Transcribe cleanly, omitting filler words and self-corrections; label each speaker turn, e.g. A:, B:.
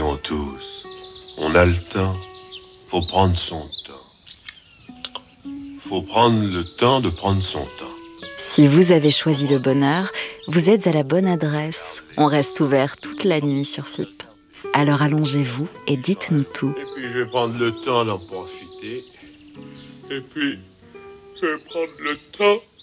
A: Allons tous, on a le temps, faut prendre son temps. Faut prendre le temps de prendre son temps.
B: Si vous avez choisi le bonheur, vous êtes à la bonne adresse. On reste ouvert toute la nuit sur FIP. Alors allongez-vous et dites-nous tout.
A: Et puis je vais prendre le temps d'en profiter. Et puis je vais prendre le temps